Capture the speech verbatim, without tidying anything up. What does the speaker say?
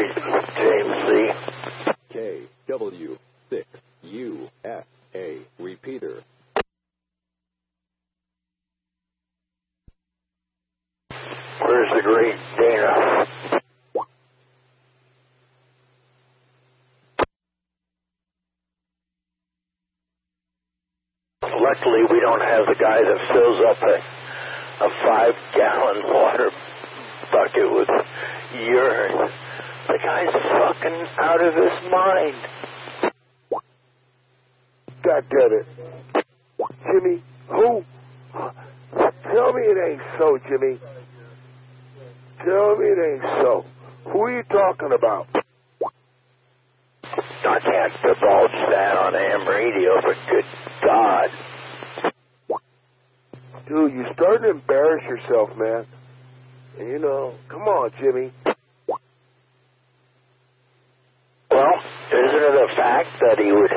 James Lee. K W six U S A. Repeater. Where's the great Dana? Luckily, we don't have the guy that fills up a, a five-gallon water bucket with urine. The guy's fucking out of his mind. God damn it. Jimmy, who? Tell me it ain't so, Jimmy. Tell me it ain't so. Who are you talking about? I can't divulge that on A M radio, but good God. Dude, you're starting to embarrass yourself, man. And you know, come on, Jimmy. Well, isn't it a fact that he would